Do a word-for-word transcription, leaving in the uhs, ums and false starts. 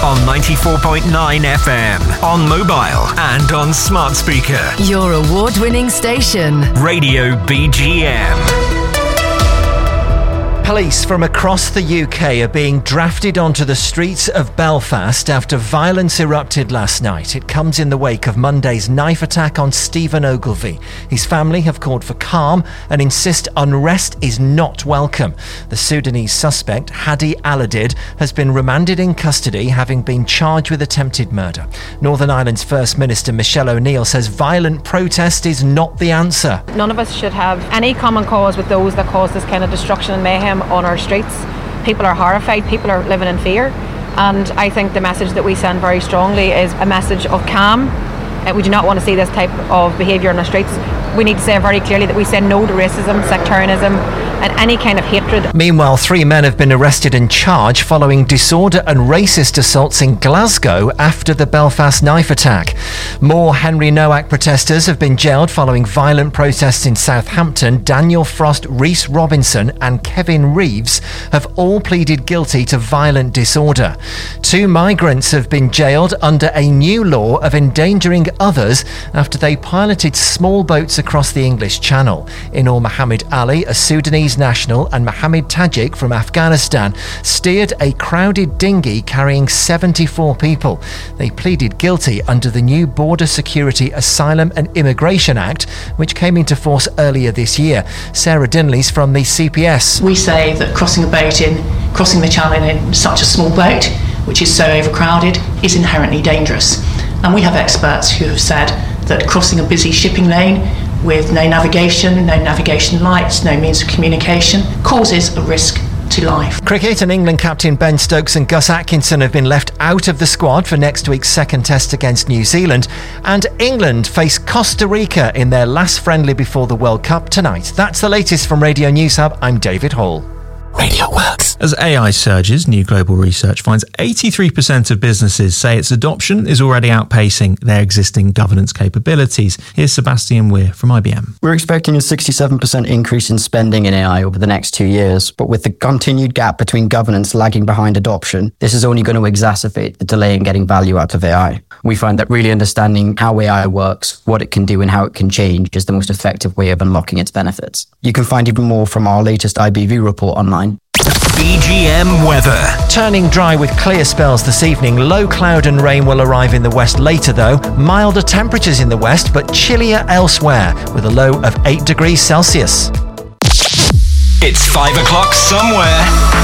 on ninety-four point nine F M, on mobile and on smart speaker. Your award-winning station. Radio B G M. Police from across the U K are being drafted onto the streets of Belfast after violence erupted last night. It comes in the wake of Monday's knife attack on Stephen Ogilvie. His family have called for calm and insist unrest is not welcome. The Sudanese suspect, Hadi Aladid, has been remanded in custody, having been charged with attempted murder. Northern Ireland's First Minister Michelle O'Neill says violent protest is not the answer. None of us should have any common cause with those that cause this kind of destruction and mayhem on our streets. People are horrified, people are living in fear, and I think the message that we send very strongly is a message of calm. Uh, we do not want to see this type of behaviour on our streets. We need to say very clearly that we say no to racism, sectarianism and any kind of hatred. Meanwhile, three men have been arrested and charged following disorder and racist assaults in Glasgow after the Belfast knife attack. More Henry Nowak protesters have been jailed following violent protests in Southampton. Daniel Frost, Rhys Robinson and Kevin Reeves have all pleaded guilty to violent disorder. Two migrants have been jailed under a new law of endangering others after they piloted small boats across the English Channel. Inor Mohammed Ali, a Sudanese national, and Mohammed Tajik from Afghanistan steered a crowded dinghy carrying seventy-four people. They pleaded guilty under the new Border Security, Asylum and Immigration Act, which came into force earlier this year. Sarah Dinley's from the C P S. We say that crossing a boat in, crossing the channel in such a small boat, which is so overcrowded, is inherently dangerous. And we have experts who have said that crossing a busy shipping lane with no navigation, no navigation lights, no means of communication, causes a risk to life. Cricket, and England captain Ben Stokes and Gus Atkinson have been left out of the squad for next week's second test against New Zealand. And England face Costa Rica in their last friendly before the World Cup tonight. That's the latest from Radio News Hub. I'm David Hall. Radio Works. As A I surges, new global research finds eighty-three percent of businesses say its adoption is already outpacing their existing governance capabilities. Here's Sebastian Weir from I B M. We're expecting a sixty-seven percent increase in spending in A I over the next two years, but with the continued gap between governance lagging behind adoption, this is only going to exacerbate the delay in getting value out of A I. We find that really understanding how A I works, what it can do and how it can change is the most effective way of unlocking its benefits. You can find even more from our latest I B V report online. B G M weather. Turning dry with clear spells this evening. Low cloud and rain will arrive in the west later though. Milder temperatures in the west but chillier elsewhere with a low of eight degrees Celsius. It's five o'clock somewhere.